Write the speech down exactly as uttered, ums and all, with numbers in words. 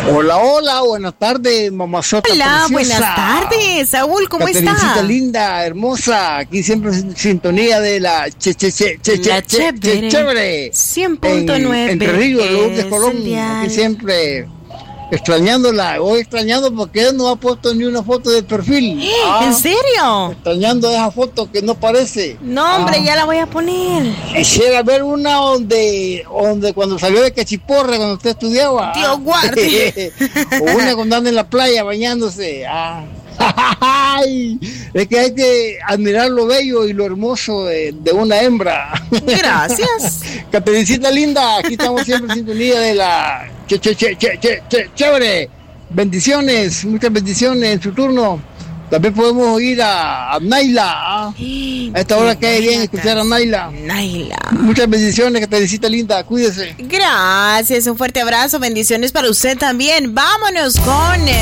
Hola, hola, buenas tardes, mamazota. Hola, preciosa. buenas tardes, Saúl, ¿cómo Caterincita estás? linda, hermosa, aquí siempre en sintonía de la che, che, che, che, La che, che, chévere. chévere. cien punto nueve En- Entre Ríos, Luz de es Colón, el dial. aquí siempre extrañándola. Hoy extrañando porque él no ha puesto ni una foto de perfil. Ah, ¿En serio? extrañando esa foto que no parece. No, hombre, Ah. ya la voy a poner. Quisiera ver una donde, donde cuando salió de Cachiporra, cuando usted estudiaba. Dios guarde. O una cuando anda en la playa bañándose. Ah. Ay, es que hay que admirar lo bello y lo hermoso de, de una hembra. Gracias. Caterincita linda, aquí estamos siempre en sintonía de la che, che, che, che, che, che, chévere. Bendiciones, muchas bendiciones en su turno. También podemos ir a, a Naila. ¿Ah? A esta hora cae bien escuchar a Naila. Naila. Muchas bendiciones, Caterincita linda, cuídese. Gracias, un fuerte abrazo, bendiciones para usted también. Vámonos con